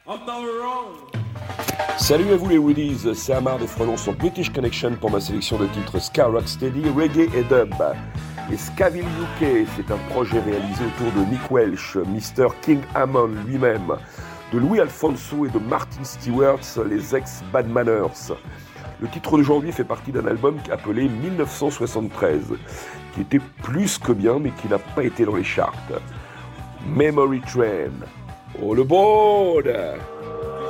Salut à vous les Woodies, c'est Amar des Frelons sur British Connection pour ma sélection de titres ska, rocksteady, reggae et dub. Et Skaville UK, c'est un projet réalisé autour de Nick Welsh, Mr. King Hammond lui-même, de Louis Alfonso et de Martin Stewart, les ex-Bad Manners. Le titre d'aujourd'hui fait partie d'un album appelé 1973, qui était plus que bien mais qui n'a pas été dans les charts. Memory Train. All aboard!